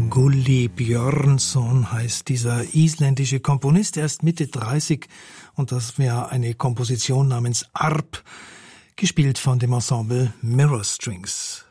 Gulli Björnsson heißt dieser isländische Komponist, erst Mitte 30, und das wäre eine Komposition namens Arp, gespielt von dem Ensemble Mirror Strings.